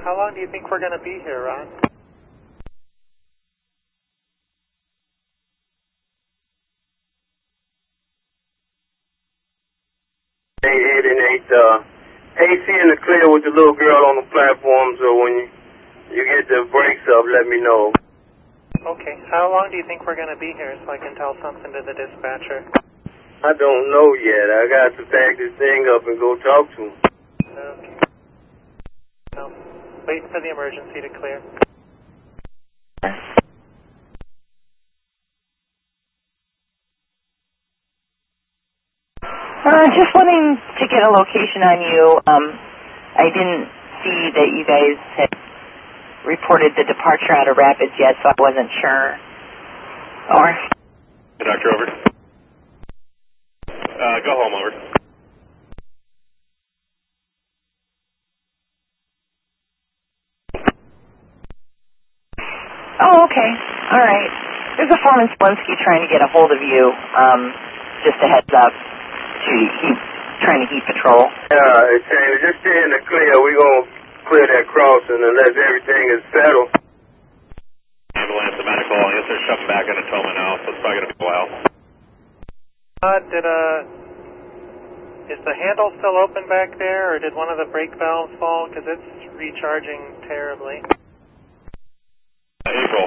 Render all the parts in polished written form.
How long do you think we're going to be here, Ron? AC in the clear with the little girl on the platform, so when you get the brakes up, let me know. Okay. How long do you think we're going to be here so I can tell something to the dispatcher? I don't know yet. I got to back this thing up and go talk to him. Okay. No. Wait for the emergency to clear. Just wanting to get a location on you. I didn't see that you guys had reported the departure out of Rapids yet, so I wasn't sure. Over. Doctor, over. Go home, over. Oh, okay. All right. There's a foreman Slinsky trying to get a hold of you. Just a heads up. He's trying to heat patrol. Yeah, Taylor, just stay in the clear. We're going to clear that crossing unless everything is settled. Ambulance and medical. I guess they're shoving back into Toma now, so it's probably going to be a while. Is the handle still open back there, or did one of the brake valves fall? Because it's recharging terribly. April.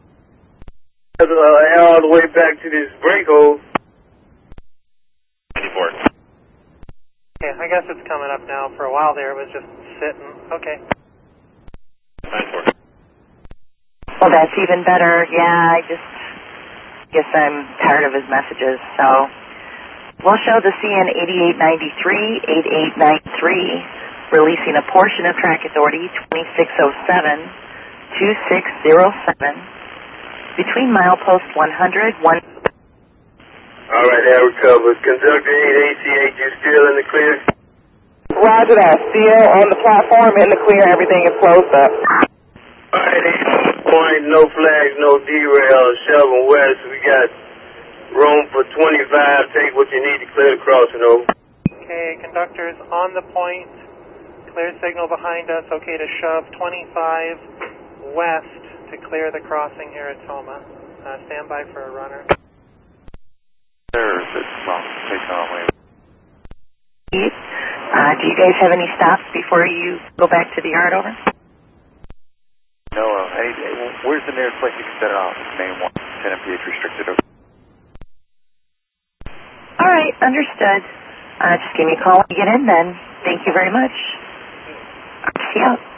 All the way back to this brake hole. 94. Okay, I guess it's coming up now. For a while there, it was just sitting. Okay. 94. Well, that's even better. Yeah, I guess I'm tired of his messages. So we'll show the CN 8893, 8893, releasing a portion of track authority 2607, 2607, between milepost 100, 1... All right, that recovers. Conductor 888, you still in the clear? Roger that. Still on the platform, in the clear, everything is closed up. All right, 8 point, no flags, no derail, shoving west. We got room for 25. Take what you need to clear the crossing over. Okay, conductor's on the point. Clear signal behind us. Okay to shove 25 west to clear the crossing here at Toma. Stand by for a runner. Do you guys have any stops before you go back to the yard, over? No, hey, where's the nearest place you can set it off? Main 1, 10 MPH restricted. All right, understood. Just give me a call when you get in then. Thank you very much. See you out.